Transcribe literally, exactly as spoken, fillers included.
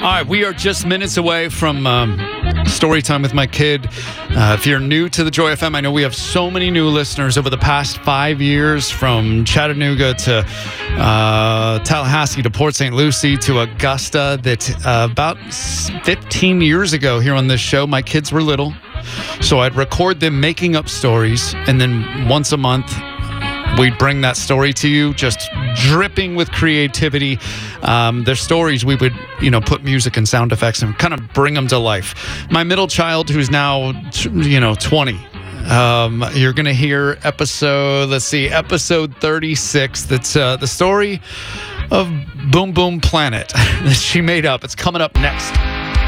right, we are just minutes away from um, story time with my kid. Uh, if you're new to the Joy F M, I know we have so many new listeners over the past five years, from Chattanooga to uh, Tallahassee to Port Saint Lucie to Augusta, that uh, about fifteen years ago here on this show, my kids were little. So I'd record them making up stories, and then once a month, we'd bring that story to you, just dripping with creativity. Um, their stories, we would, you know, put music and sound effects and kind of bring them to life. My middle child, who's now, you know, twenty, um, you're going to hear episode, let's see, episode thirty-six. That's uh, the story of Boom Boom Planet that she made up. It's coming up next.